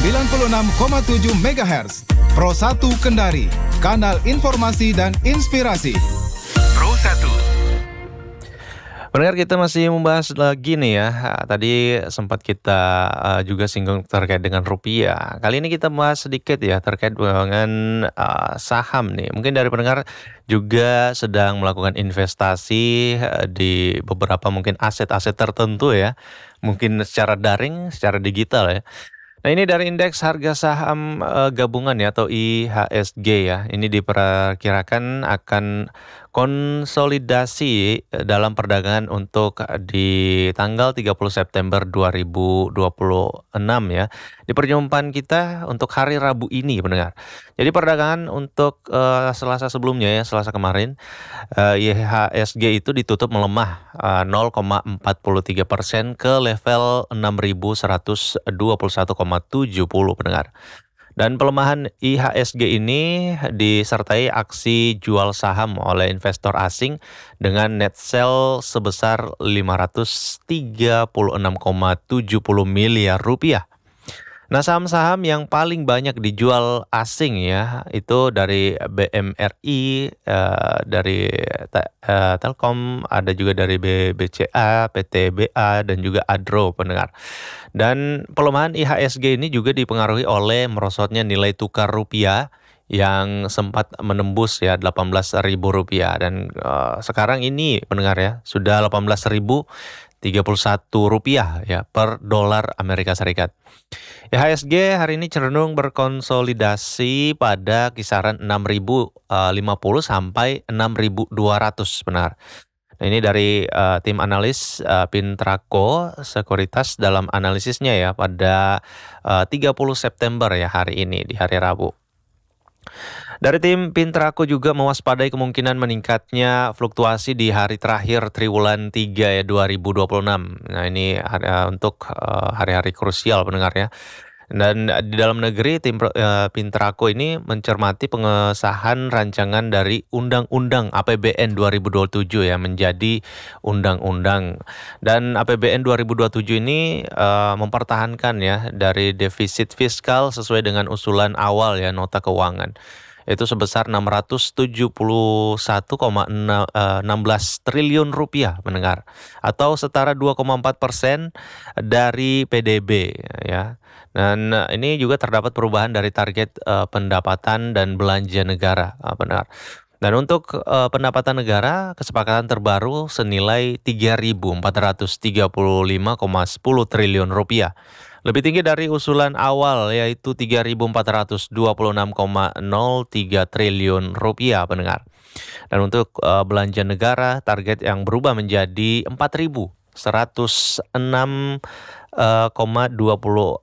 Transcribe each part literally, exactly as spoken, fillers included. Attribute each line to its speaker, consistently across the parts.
Speaker 1: sembilan puluh enam koma tujuh megahertz. Pro satu Kendari, kanal informasi dan inspirasi. Pro satu.
Speaker 2: Pendengar, kita masih membahas lagi nih ya. Tadi sempat kita uh, juga singgung terkait dengan rupiah. Kali ini kita bahas sedikit ya terkait dengan uh, saham nih. Mungkin dari pendengar juga sedang melakukan investasi uh, di beberapa mungkin aset-aset tertentu ya. Mungkin secara daring, secara digital ya. Nah, ini dari indeks harga saham uh, gabungan ya atau I H S G ya. Ini diperkirakan akan konsolidasi dalam perdagangan untuk di tanggal tiga puluh September dua ribu dua puluh enam ya. Di perjumpaan kita untuk hari Rabu ini, pendengar. Jadi perdagangan untuk uh, Selasa sebelumnya ya, Selasa kemarin, uh, I H S G itu ditutup melemah uh, nol koma empat tiga persen ke level enam ribu seratus dua puluh satu koma tujuh nol, pendengar. Dan pelemahan I H S G ini disertai aksi jual saham oleh investor asing dengan net sell sebesar lima ratus tiga puluh enam koma tujuh nol miliar rupiah. Nah, saham-saham yang paling banyak dijual asing ya, itu dari B M R I, uh, dari uh, Telkom, ada juga dari B C A, P T B A, dan juga Adro, pendengar. Dan pelemahan I H S G ini juga dipengaruhi oleh merosotnya nilai tukar rupiah yang sempat menembus ya delapan belas ribu rupiah. Dan uh, sekarang ini, pendengar ya, sudah delapan belas ribu tiga puluh satu rupiah ya per dolar Amerika Serikat. I H S G hari ini cenderung berkonsolidasi pada kisaran enam ribu lima puluh sampai enam ribu dua ratus, benar. Nah, ini dari uh, tim analis uh, Pintraco Sekuritas dalam analisisnya ya pada uh, tiga puluh September ya, hari ini di hari Rabu. Dari tim Pintraco juga mewaspadai kemungkinan meningkatnya fluktuasi di hari terakhir triwulan tiga ya dua ribu dua puluh enam. Nah, ini uh, untuk uh, hari-hari krusial, pendengar ya. Dan di dalam negeri, tim uh, Pintraco ini mencermati pengesahan rancangan dari Undang-Undang A P B N dua ribu dua puluh tujuh ya menjadi undang-undang. Dan A P B N dua ribu dua puluh tujuh ini uh, mempertahankan ya dari defisit fiskal sesuai dengan usulan awal ya nota keuangan. Itu sebesar enam ratus tujuh puluh satu koma enam belas triliun rupiah, mendengar, atau setara dua koma empat persen dari P D B ya. Dan ini juga terdapat perubahan dari target uh, pendapatan dan belanja negara, uh, benar. Dan untuk uh, pendapatan negara, kesepakatan terbaru senilai tiga ribu empat ratus tiga puluh lima koma sepuluh triliun rupiah. Lebih tinggi dari usulan awal yaitu tiga ribu empat ratus dua puluh enam koma nol tiga triliun rupiah, pendengar. Dan untuk uh, belanja negara, target yang berubah menjadi empat ribu seratus enam koma dua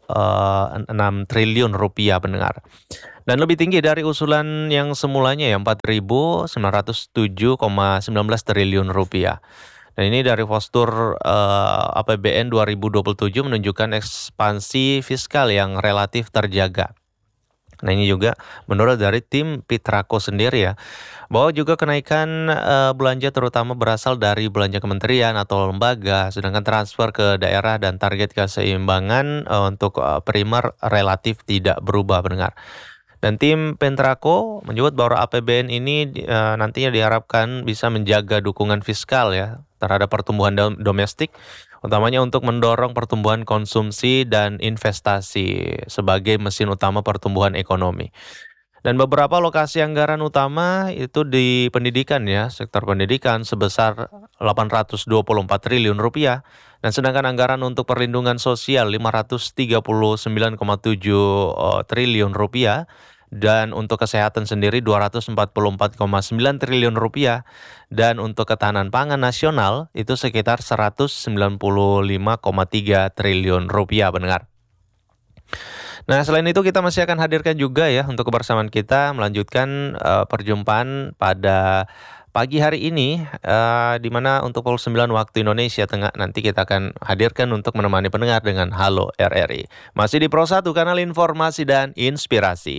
Speaker 2: enam triliun rupiah, pendengar. Dan lebih tinggi dari usulan yang semulanya ya empat ribu sembilan ratus tujuh koma satu sembilan triliun rupiah. Dan ini dari postur uh, A P B N dua ribu dua puluh tujuh menunjukkan ekspansi fiskal yang relatif terjaga. Nah, ini juga menurut dari tim Pintraco sendiri ya, bahwa juga kenaikan uh, belanja terutama berasal dari belanja kementerian atau lembaga, sedangkan transfer ke daerah dan target keseimbangan uh, untuk uh, primer relatif tidak berubah, pendengar. Dan tim Pintraco menyebut bahwa A P B N ini uh, nantinya diharapkan bisa menjaga dukungan fiskal ya terhadap pertumbuhan dom- domestik, utamanya untuk mendorong pertumbuhan konsumsi dan investasi sebagai mesin utama pertumbuhan ekonomi. Dan beberapa lokasi anggaran utama itu di pendidikan ya, sektor pendidikan sebesar delapan ratus dua puluh empat triliun rupiah, dan sedangkan anggaran untuk perlindungan sosial lima ratus tiga puluh sembilan koma tujuh triliun rupiah. Dan untuk kesehatan sendiri dua ratus empat puluh empat koma sembilan triliun rupiah, dan untuk ketahanan pangan nasional itu sekitar seratus sembilan puluh lima koma tiga triliun rupiah, pendengar. Nah, selain itu kita masih akan hadirkan juga ya untuk kebersamaan kita melanjutkan uh, perjumpaan pada pagi hari ini, uh, di mana untuk pukul sembilan waktu Indonesia Tengah nanti kita akan hadirkan untuk menemani pendengar dengan Halo R R I. Masih di Pro satu, kanal informasi dan inspirasi.